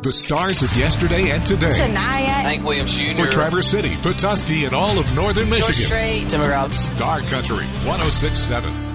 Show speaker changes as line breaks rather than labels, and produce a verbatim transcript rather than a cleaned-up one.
The stars of yesterday and today.
Shania.
Hank Williams Junior
For Traverse City, Petoskey, and all of northern Michigan.
George Strait.
Tim McGraw.
Star Country one oh six point seven.